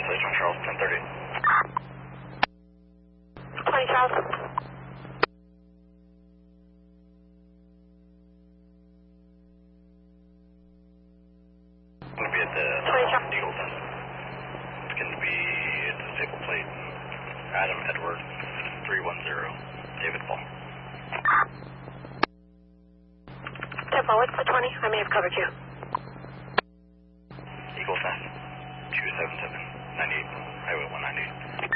Translation Charles, 1030. 20 Charles. It's going to be at the Eagleton. It's going to be at the table plate. Adam Edward 310. David Paul. Tempo, what's the 20? I may have covered you. Eagleton 277 98 Highway 190.